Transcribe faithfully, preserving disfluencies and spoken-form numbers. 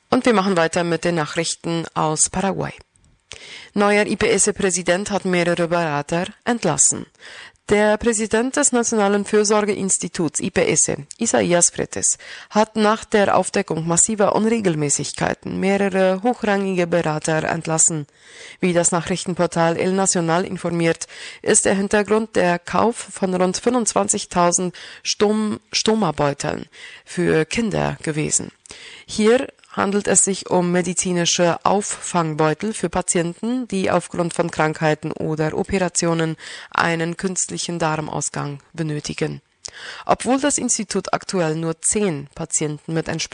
Und wir machen weiter mit den Nachrichten aus Paraguay. Neuer I P S-Präsident hat mehrere Berater entlassen. Der Präsident des Nationalen Fürsorgeinstituts I P S, Isaías Fretes, hat nach der Aufdeckung massiver Unregelmäßigkeiten mehrere hochrangige Berater entlassen. Wie das Nachrichtenportal El Nacional informiert, ist der Hintergrund der Kauf von rund fünfundzwanzigtausend Stom- Stoma-Beuteln für Kinder gewesen. Hier handelt es sich um medizinische Auffangbeutel für Patienten, die aufgrund von Krankheiten oder Operationen einen künstlichen Darmausgang benötigen. Obwohl das Institut aktuell nur zehn Patienten mit